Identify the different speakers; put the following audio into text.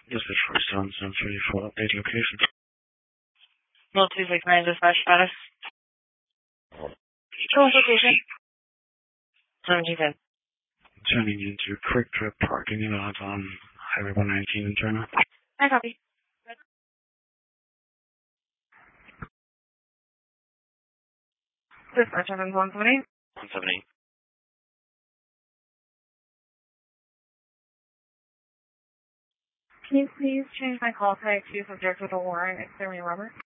Speaker 1: This is first on 734 update location.
Speaker 2: Well, 269 dispatch status. Show us location. 1710.
Speaker 1: Turning into Quick Trip parking lot on Highway 119 in Turner.
Speaker 2: I copy. Dispatch 178.
Speaker 1: 178.
Speaker 2: Can you please change my call type to subject with a warrant extending Robert?